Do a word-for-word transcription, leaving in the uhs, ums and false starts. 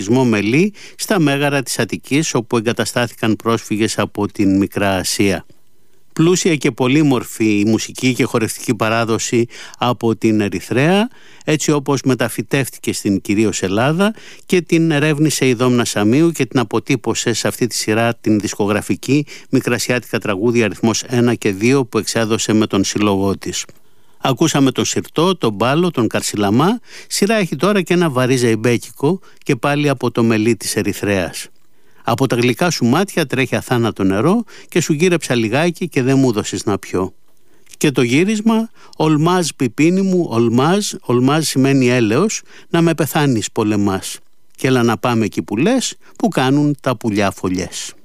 πολιτισμό Μελή στα Μέγαρα της Αττικής, όπου εγκαταστάθηκαν πρόσφυγες από την Μικρά Ασία. Πλούσια και πολύμορφη η μουσική και χορευτική παράδοση από την Ερυθρέα, έτσι όπως μεταφυτεύτηκε στην κυρίως Ελλάδα και την ερεύνησε η Δόμνα Σαμίου και την αποτύπωσε σε αυτή τη σειρά την δισκογραφική Μικρασιάτικα τραγούδια αριθμός ένα και δύο που εξέδωσε με τον σύλλογό της. Ακούσαμε τον Σιρτό, τον Μπάλο, τον Καρσιλαμά, σειρά έχει τώρα και ένα βαρύ ζεϊμπέκικο και πάλι από το Μελί της Ερυθρέας. Από τα γλυκά σου μάτια τρέχει αθάνατο νερό και σου γύρεψα λιγάκι και δεν μου δώσεις να πιω. Και το γύρισμα, ολμάζ πιπίνι μου, ολμάζ, ολμάζ σημαίνει έλεος, να με πεθάνεις πολεμάς. Και έλα να πάμε εκεί που λες, που κάνουν τα πουλιά φωλιές.